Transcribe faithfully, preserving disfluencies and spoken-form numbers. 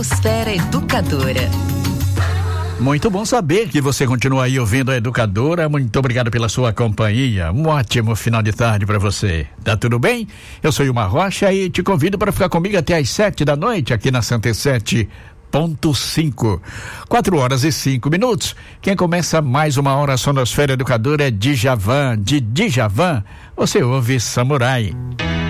Esfera Educadora. Muito bom saber que você continua aí ouvindo a Educadora. Muito obrigado pela sua companhia. Um ótimo final de tarde para você. Tá tudo bem? Eu sou Ilmar Rocha e te convido para ficar comigo até às sete da noite aqui na Santa Sete ponto cinco. Quatro horas e cinco minutos. Quem começa mais uma hora Sonosfera Educadora é Djavan. De Djavan, você ouve Samurai.